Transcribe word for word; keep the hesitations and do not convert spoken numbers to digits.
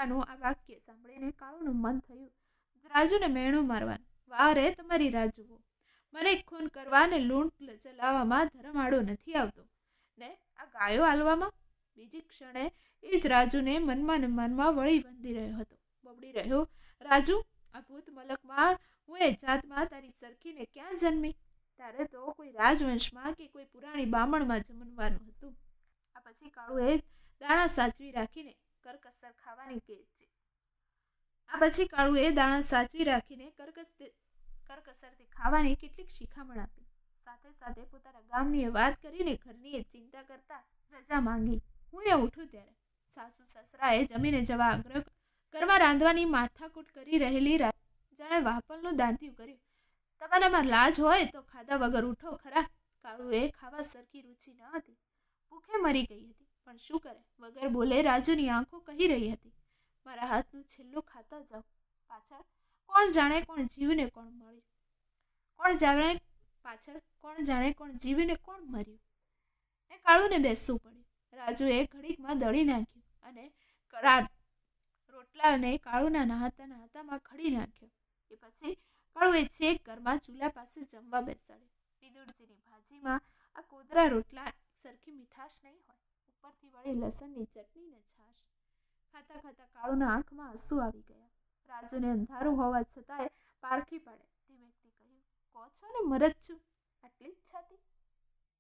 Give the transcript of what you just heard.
કૂતરાનું આ વાક્ય સાંભળીને કાળુનું મન થયું રાજુને મેણું મારવાનું. વાહ રે તમારી રાજુઓ, મને ખૂન કરવા ને લૂંટ ચલાવવામાં ધર્માડો નથી આવતો ને આ ગાયો આલવામાં. બીજી ક્ષણે એ જ રાજુને મનમાં ને મનમાં વળી બંધી રહ્યો હતો. બબડી રહ્યો, રાજુ, આ ભૂત મલકમાં હું એ જાતમાં તારી સરખીને ક્યાં જન્મી? તારે તો કોઈ રાજવંશમાં કે કોઈ પુરાણી બામણમાં જન્મવાનું હતું. આ પછી કાળુએ દાણા સાચવી રાખીને કરકસર ખાવાની કે છે આ પછી કાળુએ દાણા સાચવી રાખીને કરકસ કરકસરથી ખાવાની કેટલીક શિખામણ આપી. સાથે સાથે પોતાના ગામની વાત કરીને ઘરની ચિંતા કરતા રજા માંગી. હું એ ઉઠું ત્યારે સાસુ સસરાએ જમીને જવા આગ્રહ ઘરમાં રાંધવાની માથાકૂટ કરી રહેલી જાણે વાપલનું દાંતિયું કર્યું. તમારામાં લાજ હોય તો ખાધા વગર ઉઠો ખરા. કાળુએ ખાવા સરખી રુચિ ન હતી, ભૂખે મરી ગઈ હતી, પણ શું કરે, વગર બોલે રાજુની આંખો કહી રહી હતી, મારા હાથનું છેલ્લું ખાતા જાઓ. પાછળ કોણ જાણે કોણ જીવને કોણ મળ્યું, કોણ જાણે પાછળ કોણ જાણે કોણ જીવીને કોણ મર્યું. એ કાળુને બેસવું પડ્યું. રાજુએ ઘડીકમાં દળી નાખ્યું અને કરાટ રોટલાને કાળુના નહાતા નહાતામાં ખડી નાખ્યો. એ પછી કાળુએ છેક ઘરમાં ચૂલા પાસે જમવા બેસાડ્યો. પીદુડજીની ભાજીમાં આ કોદરા રોટલા સરખી મીઠાશ નહીં હોય, ઉપરથી વળી લસણની ચટણી ને છાશ. ખાતા ખાતા કાળુના આંખમાં આંસુ આવી ગયા. રાજુને અંધારું હોવા છતાંય પારખી પાડે ધીમેકથી કહ્યું, કહો છો ને મરદ છું, આટલી જ છાતી?